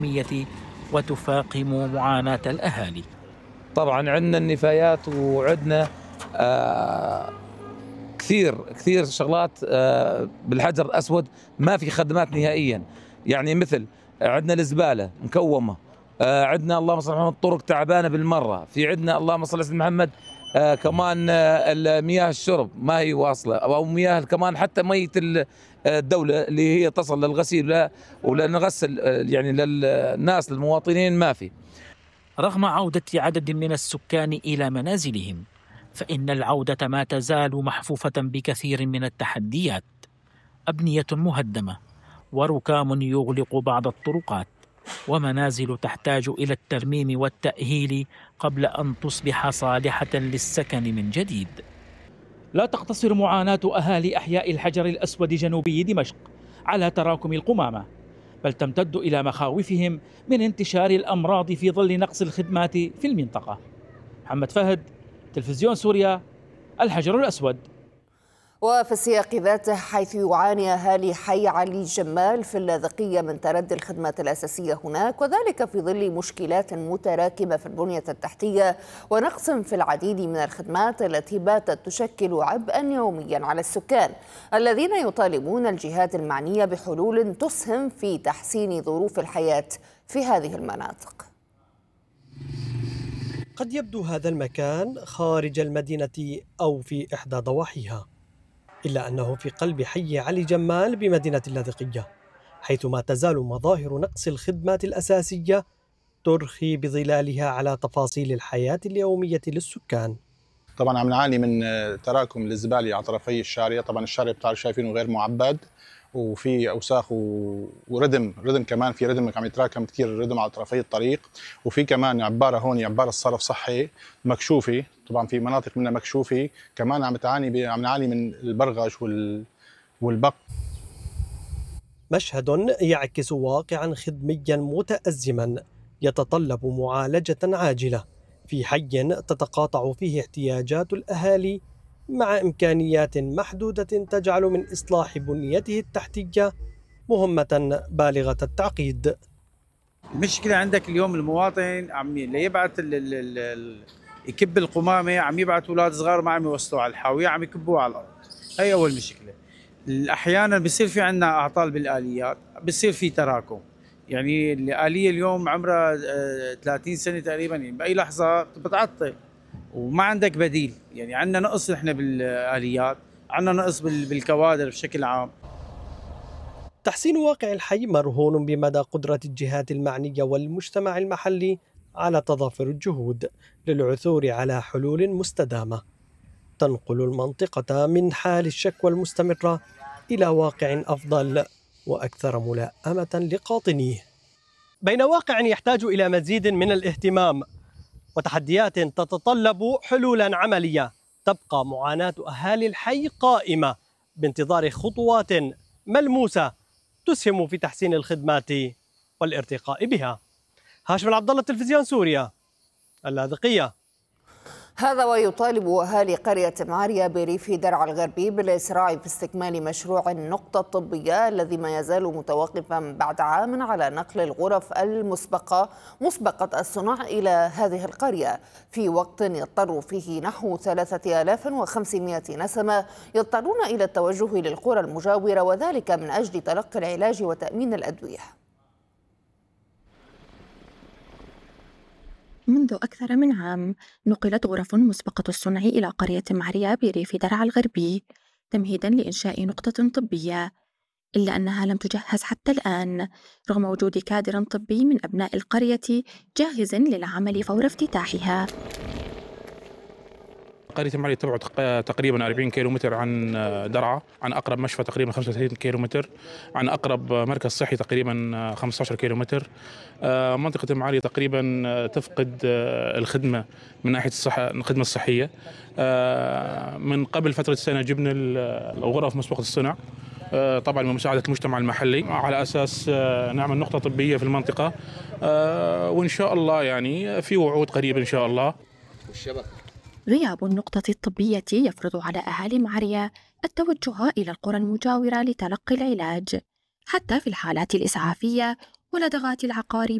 وتفاقم معاناة الأهالي. طبعا عندنا النفايات وعندنا كثير شغلات بالحجر الأسود ما في خدمات نهائيا. يعني مثل عندنا الزبالة مكومة، عندنا اللهم صل على محمد الطرق تعبانة بالمرة، في عندنا اللهم صل على محمد كمان مياه الشرب ما هي واصلة، أو مياه كمان حتى مية الدولة اللي هي تصل للغسيل ولنغسل يعني للناس للمواطنين ما في. رغم عودة عدد من السكان إلى منازلهم، فإن العودة ما تزال محفوفة بكثير من التحديات: أبنية مهدمة، وركام يغلق بعض الطرقات، ومنازل تحتاج إلى الترميم والتأهيل قبل أن تصبح صالحة للسكن من جديد. لا تقتصر معاناة أهالي أحياء الحجر الأسود جنوبي دمشق على تراكم القمامة، بل تمتد إلى مخاوفهم من انتشار الأمراض في ظل نقص الخدمات في المنطقة. محمد فهد، تلفزيون سوريا، الحجر الأسود. وفي السياق ذاته، حيث يعاني أهالي حي علي جمال في اللاذقية من تردي الخدمات الأساسية هناك، وذلك في ظل مشكلات متراكمة في البنية التحتية ونقص في العديد من الخدمات التي باتت تشكل عبئا يوميا على السكان الذين يطالبون الجهات المعنية بحلول تسهم في تحسين ظروف الحياة في هذه المناطق. قد يبدو هذا المكان خارج المدينة أو في إحدى ضواحيها، إلا أنه في قلب حي علي جمال بمدينة اللاذقية، حيث ما تزال مظاهر نقص الخدمات الأساسية ترخي بظلالها على تفاصيل الحياة اليومية للسكان. طبعا عم نعاني من تراكم الزبالة على طرفي الشارع. طبعا الشارع بتاع شايفينه غير معبد، وفي اوساخ وردم كمان، في ردم عم يتراكم كثير ردم على طرفي الطريق، وفي كمان عباره هون عباره الصرف صحي مكشوفه. طبعا في مناطق منها مكشوفه كمان عم نعاني من البرغش والبق. مشهد يعكس واقعا خدميا متأزما يتطلب معالجة عاجلة في حي تتقاطع فيه احتياجات الأهالي مع إمكانيات محدودة تجعل من إصلاح بنيته التحتية مهمة بالغة التعقيد. المشكلة عندك اليوم المواطن عم يبعث يكب القمامة، عم يبعث أولاد صغار ما عم يوصلوا على الحاوية، عم يكبوها على الأرض. هي أول مشكلة. أحيانا بصير في عندنا أعطال بالآليات، بصير في تراكم. يعني الآلية اليوم عمرها 30 سنة تقريبا، يعني بأي لحظة بتعطل وما عندك بديل. يعني عندنا نقص نحن بالآليات، عندنا نقص بالكوادر بشكل عام. تحسين واقع الحي مرهون بمدى قدرة الجهات المعنية والمجتمع المحلي على تضافر الجهود للعثور على حلول مستدامة تنقل المنطقة من حال الشكوى المستمرة إلى واقع أفضل وأكثر ملائمة لقاطنيه. بين واقع يحتاج إلى مزيد من الاهتمام وتحديات تتطلب حلولا عملية، تبقى معاناة أهالي الحي قائمة بانتظار خطوات ملموسة تسهم في تحسين الخدمات والارتقاء بها. هاشم عبد الله، تلفزيون سوريا، اللاذقية. هذا ويطالب أهالي قرية ماريا بريف درعا الغربي بالإسراع في استكمال مشروع النقطة الطبية الذي ما يزال متوقفا بعد عام على نقل الغرف مسبقة الصنع إلى هذه القرية، في وقت يضطر فيه نحو 3500 نسمة يضطرون إلى التوجه للقرى المجاورة، وذلك من أجل تلقي العلاج وتأمين الأدوية. منذ أكثر من عام نقلت غرف مسبقة الصنع إلى قرية ماريا بريف درعا الغربي تمهيدا لإنشاء نقطة طبية، إلا أنها لم تجهز حتى الآن رغم وجود كادر طبي من أبناء القرية جاهز للعمل فور افتتاحها. قرية ماريا تبعد تقريبا 40 كيلومتر عن درعا، عن أقرب مشفى تقريبا 35 كيلومتر، عن أقرب مركز صحي تقريبا 15 كيلومتر. منطقة ماريا تقريبا تفقد الخدمة من ناحية الخدمة الصحية. من قبل فترة سنة جبنا الغرف مسبقة الصنع طبعا بمساعدة المجتمع المحلي على أساس نعمل نقطة طبية في المنطقة، وإن شاء الله يعني في وعود قريبة إن شاء الله. غياب النقطة الطبية يفرض على أهالي ماريا التوجه إلى القرى المجاورة لتلقي العلاج، حتى في الحالات الإسعافية ولدغات العقارب